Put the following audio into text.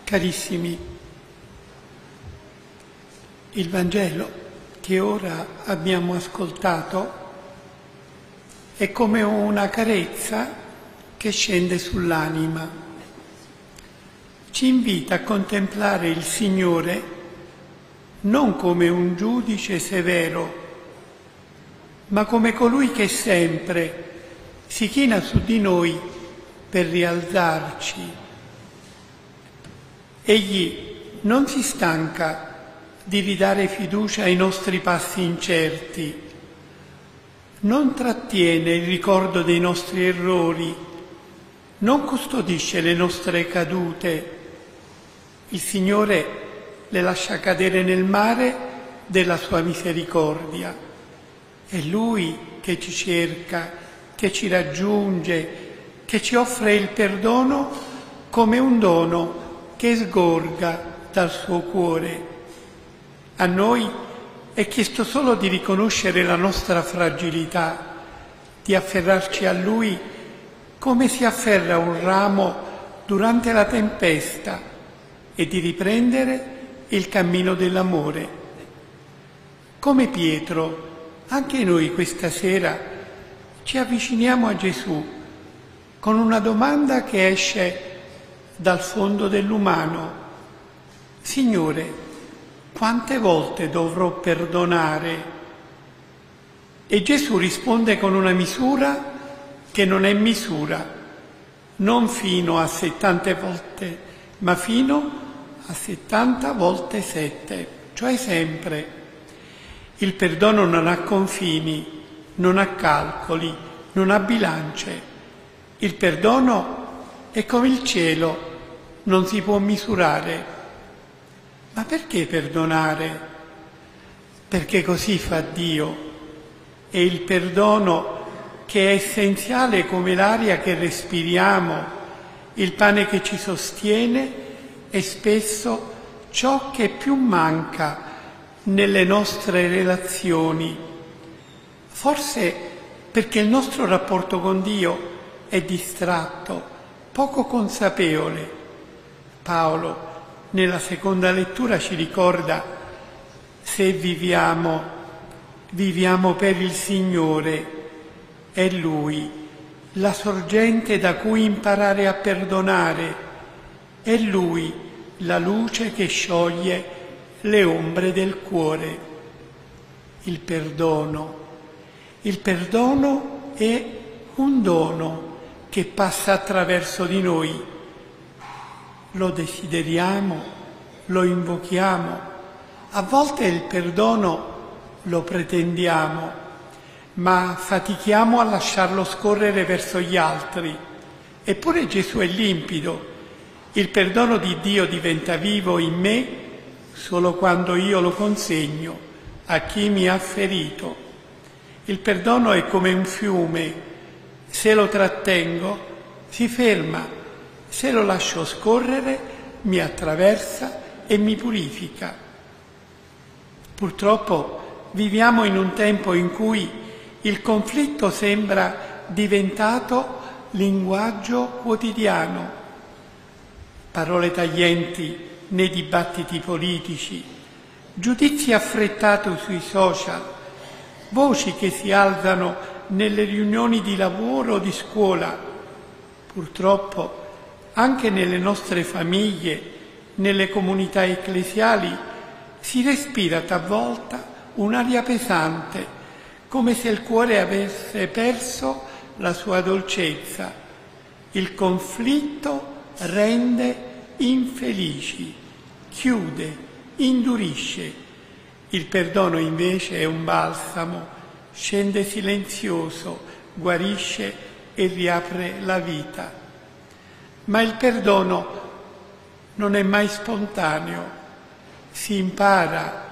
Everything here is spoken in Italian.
Carissimi, il Vangelo che ora abbiamo ascoltato è come una carezza che scende sull'anima. Ci invita a contemplare il Signore non come un giudice severo, ma come colui che sempre si china su di noi per rialzarci. Egli non si stanca di ridare fiducia ai nostri passi incerti, non trattiene il ricordo dei nostri errori, non custodisce le nostre cadute. Il Signore le lascia cadere nel mare della sua misericordia. È Lui che ci cerca, che ci raggiunge, che ci offre il perdono come un dono che sgorga dal suo cuore. A noi è chiesto solo di riconoscere la nostra fragilità, di afferrarci a Lui come si afferra un ramo durante la tempesta e di riprendere il cammino dell'amore. Come Pietro, anche noi questa sera ci avviciniamo a Gesù con una domanda che esce dal fondo dell'umano. Signore, quante volte dovrò perdonare? E Gesù risponde con una misura che non è misura, non fino a 70 volte, ma fino a 70 volte 7, cioè sempre. Il perdono non ha confini, non ha calcoli, non ha bilance. Il perdono è come il cielo, non si può misurare. Ma perché perdonare? Perché così fa Dio. E il perdono, che è essenziale come l'aria che respiriamo, il pane che ci sostiene, è spesso ciò che più manca nelle nostre relazioni. Forse perché il nostro rapporto con Dio è distratto, poco consapevole. Paolo, nella seconda lettura, ci ricorda: se viviamo per il Signore. È Lui, la sorgente da cui imparare a perdonare. È Lui, la luce che scioglie le ombre del cuore. Il perdono è un dono che passa attraverso di noi. Lo desideriamo, lo invochiamo, a volte il perdono lo pretendiamo, ma fatichiamo a lasciarlo scorrere verso gli altri. Eppure Gesù è limpido. Il perdono di Dio diventa vivo in me solo quando io lo consegno a chi mi ha ferito. Il perdono è come un fiume: se lo trattengo si ferma, se lo lascio scorrere mi attraversa e mi purifica. Purtroppo viviamo in un tempo in cui il conflitto sembra diventato linguaggio quotidiano. Parole taglienti nei dibattiti politici, giudizi affrettati sui social, voci che si alzano nelle riunioni di lavoro o di scuola. Purtroppo anche nelle nostre famiglie, nelle comunità ecclesiali, si respira talvolta un'aria pesante, come se il cuore avesse perso la sua dolcezza. Il conflitto rende infelici, chiude, indurisce. Il perdono invece è un balsamo, scende silenzioso, guarisce e riapre la vita. Ma il perdono non è mai spontaneo, si impara